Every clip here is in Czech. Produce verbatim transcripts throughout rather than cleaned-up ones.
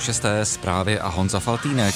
šesté zprávy a Honza Faltýnek.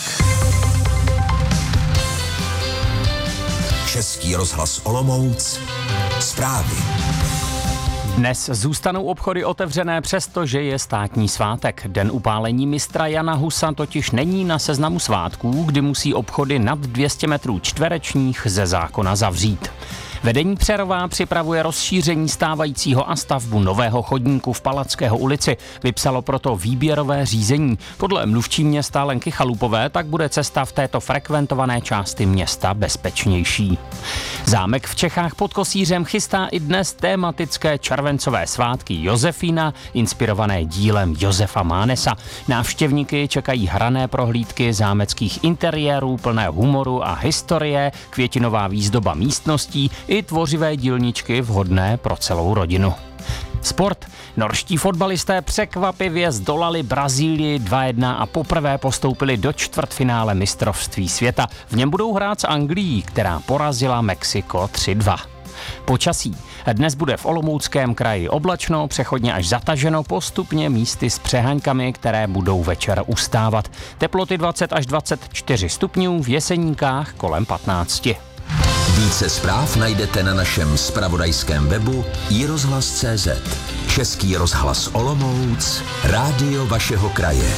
Český rozhlas Olomouc. Zprávy. Dnes zůstanou obchody otevřené, přestože je státní svátek. Den upálení mistra Jana Husa totiž není na seznamu svátků, kdy musí obchody nad dvě stě metrů čtverečních ze zákona zavřít. Vedení Přerova připravuje rozšíření stávajícího a stavbu nového chodníku v Palackého ulici. Vypsalo proto výběrové řízení. Podle mluvčí města Lenky Chalupové tak bude cesta v této frekventované části města bezpečnější. Zámek v Čechách pod Kosířem chystá i dnes tematické červencové svátky Josefína, inspirované dílem Josefa Mánesa. Návštěvníky čekají hrané prohlídky zámeckých interiérů plné humoru a historie, květinová výzdoba místností i tvořivé dílničky vhodné pro celou rodinu. Sport. Norští fotbalisté překvapivě zdolali Brazílii dva jedna a poprvé postoupili do čtvrtfinále mistrovství světa. V něm budou hrát s Anglií, která porazila Mexiko tři dva. Počasí. Dnes bude v Olomouckém kraji oblačno, přechodně až zataženo, postupně místy s přeháňkami, které budou večer ustávat. Teploty dvacet až dvacet čtyři stupňů, v Jeseníkách kolem patnáct. Více zpráv najdete na našem zpravodajském webu i rozhlas tečka cé zet. Český rozhlas Olomouc, rádio vašeho kraje.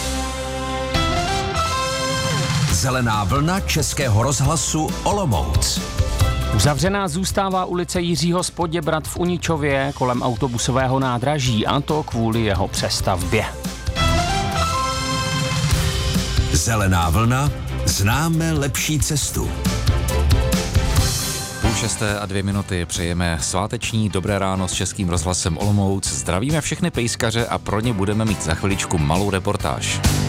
Zelená vlna Českého rozhlasu Olomouc. Uzavřená zůstává ulice Jiřího z Poděbrad v Uničově kolem autobusového nádraží, a to kvůli jeho přestavbě. Zelená vlna, známe lepší cestu. Půl šesté a dvě minuty přejeme sváteční dobré ráno s Českým rozhlasem Olomouc. Zdravíme všechny pejskaře a pro ně budeme mít za chviličku malou reportáž.